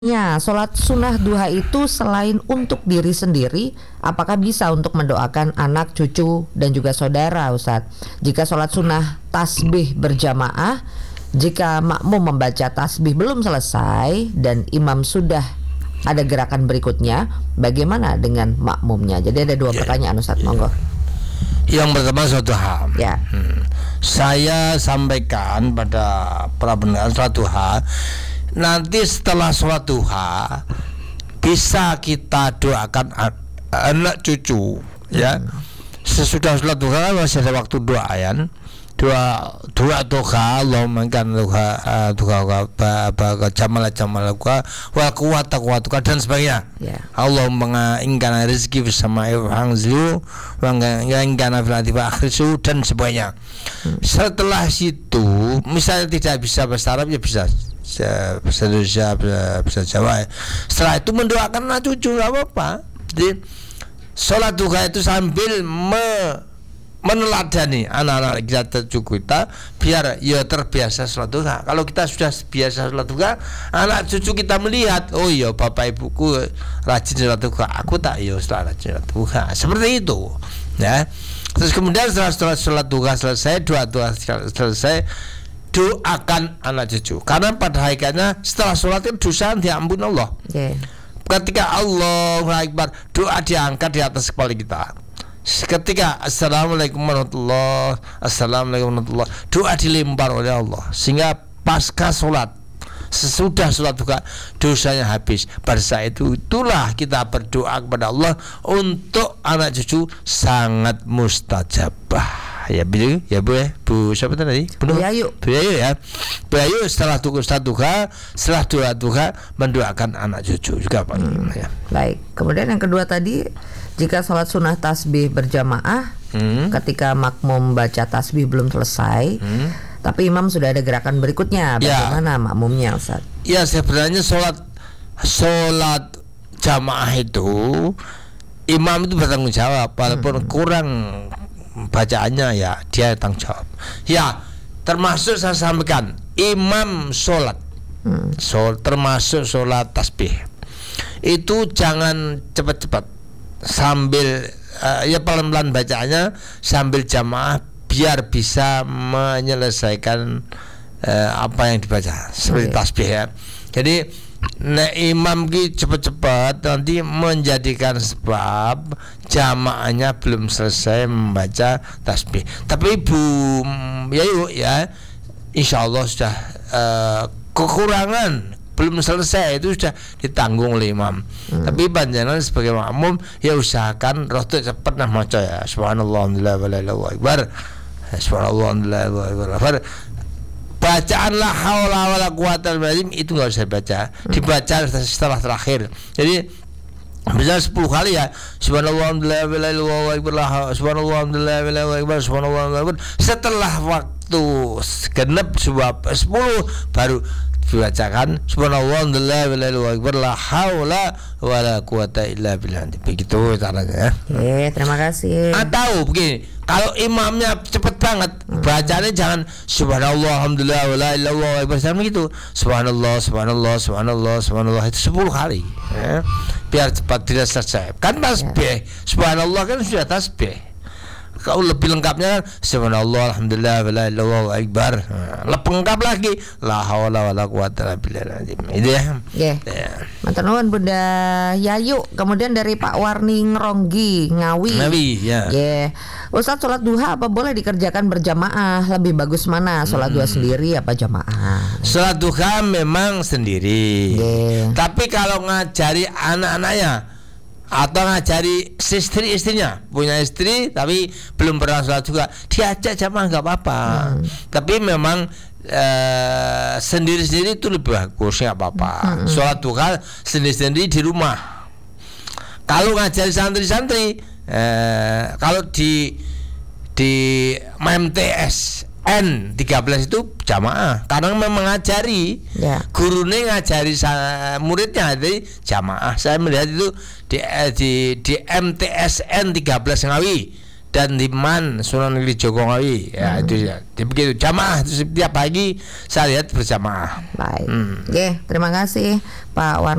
Ya, sholat sunnah duha itu selain untuk diri sendiri, apakah bisa untuk mendoakan anak, cucu, dan juga saudara, Ustadz? Jika sholat sunnah tasbih berjamaah, jika makmum membaca tasbih belum selesai dan imam sudah ada gerakan berikutnya, bagaimana dengan makmumnya? Jadi ada dua pertanyaan, Ustadz, monggo. Yang pertama sholat duha. Ya. Saya sampaikan pada para pendengar sholat duha. Nanti setelah sholat duha bisa kita doakan anak cucu, ya. Sesudah sholat duha kan masih ada waktu doa, ya. Doa duha, Allahumma kan duha jamalakuka wal quwwata dan sebagainya. Allahumma ingkana rezeki bersama hangzlu wa ingkana fil akhrisu dan sebagainya. Setelah itu misalnya tidak bisa bahasa Arab, ya bisa bahasa Indonesia, bahasa Jawa. Setelah itu mendoakan anak cucu, gak apa-apa. Jadi sholat duha itu sambil meneladani anak-anak kita, cucu kita, biar ya terbiasa sholat duha. Kalau kita sudah biasa sholat duha, anak cucu kita melihat, oh iya bapak ibuku rajin sholat duha, aku tak iya rajin sholat duha. Seperti itu, ya. Terus kemudian setelah sholat duha selesai, doa selesai, doakan anak cucu, karena pada hakikatnya setelah sholat itu dosa diampuni Allah. Ketika Allahu Akbar, doa diangkat di atas kepala kita. Ketika Assalamualaikum warahmatullahi wabarakatuh, doa dilempar oleh Allah, sehingga pasca sholat, sesudah sholat duha, dosanya habis. Pada saat itu itulah kita berdoa kepada Allah untuk anak cucu, sangat mustajabah. Ya Bu, ya Bu, siapa tadi? Bu Ayu. Bu Ayu, ya. Bu Ayu setelah duha, setelah doa duha, mendoakan anak cucu juga Pak. Ya. Baik. Kemudian yang kedua tadi, jika sholat sunnah tasbih berjamaah, ketika makmum baca tasbih belum selesai, tapi imam sudah ada gerakan berikutnya, bagaimana makmumnya, Ustaz? Ya, sebenarnya sholat jamaah itu imam itu bertanggung jawab, walaupun kurang bacaannya, ya dia tanggung jawab. Ya, termasuk saya sampaikan imam sholat, termasuk sholat tasbih itu jangan cepat-cepat, sambil ya pelan-pelan bacaannya, sambil jamaah biar bisa menyelesaikan apa yang dibaca seperti tasbih, ya. Jadi imam ki cepat-cepat nanti menjadikan sebab jamaahnya belum selesai membaca tasbih. Tapi Bu Yayu, ya, insya Allah sudah kekurangan belum selesai itu sudah ditanggung oleh imam. Tapi panjenengan sebagai makmum ya usahakan rodo cepat nah maca, ya. Subhanallah alhamdulillah wa la ilaha illallah akbar. Subhanallah alhamdulillah wa la ilaha illallah. Bacaan la haula wala quwata illa billah itu enggak usah baca, dibaca setelah terakhir. Jadi bisa 10 kali, ya. Subhanallah alhamdulillah wa la ilaha illallah, subhanallah alhamdulillah wa la ilaha illallah, subhanallah alhamdulillah. Setelah waktu genep 10 baru dibacakan subhanallah alhamdulillah wa la ilaha illallah, la haula wala quwata illa billah. Begitu caranya, ya. Oke, terima kasih. Atau begini, kalau imamnya cepet banget, bacanya jangan subhanallah alhamdulillah wa la ilaha illallah gitu. Subhanallah subhanallah subhanallah subhanallah itu 10 kali, ya. Biar cepat tidak selesai. Kan tasbih, subhanallah kan sudah tasbih. Kalau lebih lengkapnya kan subhanallah alhamdulillah wa la ilaha akbar. Lengkap lagi la haula wala quwata illa billah. Itu, ya. Matur nuwun Bunda Yayu. Kemudian dari Pak Warni Ngronggi Ngawi, ya. Ustaz, sholat duha apa boleh dikerjakan berjamaah? Lebih bagus mana? Sholat duha sendiri apa jamaah? Sholat duha memang sendiri. Tapi kalau ngajari anak-anaknya atau ngajari istrinya, punya istri tapi belum pernah sholat juga, diajak jamaah nggak apa-apa. Tapi memang sendiri-sendiri itu lebih bagus, nggak apa-apa. Sholat duha sendiri-sendiri di rumah. Kalau ngajari santri-santri, kalau di MTS N13 itu jamaah, karena memang ngajari, gurunya ngajari muridnya, jadi jamaah. Saya melihat itu di MTS N13 Ngawi, dan Liman Sunan Giri Jokowi ya itu ya. Jadi begitu jamaah setiap pagi saya lihat berjamaah. Baik. Oke, terima kasih Pak Warno.